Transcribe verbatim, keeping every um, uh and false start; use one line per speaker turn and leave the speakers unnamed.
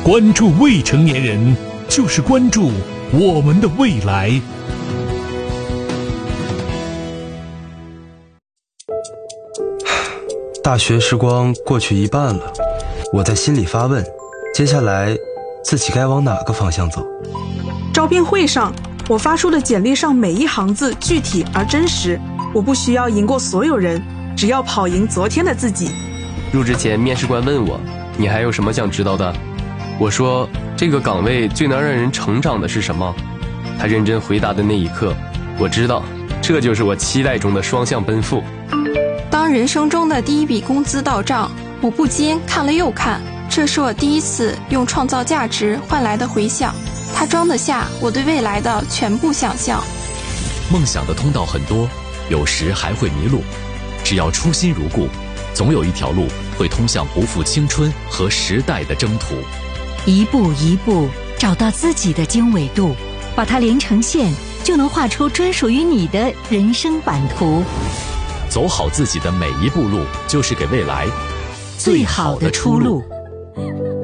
关注未成年人，就是关注我们的未来。
大学时光过去一半了，我在心里发问，接下来自己该往哪个方向走？
招聘会上，我发出的简历上每一行字具体而真实，我不需要赢过所有人，只要跑赢昨天的自己。
入职前，面试官问我，你还有什么想知道的？我说，这个岗位最能让人成长的是什么？他认真回答的那一刻，我知道，这就是我期待中的双向奔赴。
当人生中的第一笔工资到账，我不禁看了又看，这是我第一次用创造价值换来的回响，它装得下我对未来的全部想象。
梦想的通道很多，有时还会迷路，只要初心如故，总有一条路会通向不负青春和时代的征途。
一步一步找到自己的经纬度，把它连成线，就能画出专属于你的人生版图。
走好自己的每一步路，就是给未来最好的出路。